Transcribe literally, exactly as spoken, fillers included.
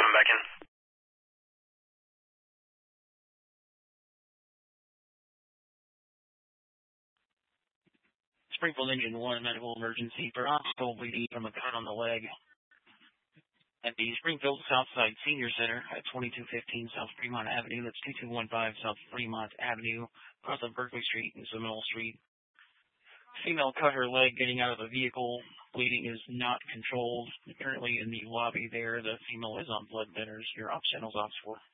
coming back in. Springfield Engine one, medical emergency for obstacle bleeding from a cut on the leg. At the Springfield Southside Senior Center at twenty-two fifteen South Fremont Avenue, that's two two one five South Fremont Avenue, across of Berkeley Street and Seminole Street. Female cut her leg getting out of the vehicle. Bleeding is not controlled. Currently in the lobby there, the female is on blood thinners. Your ops channel's ops for.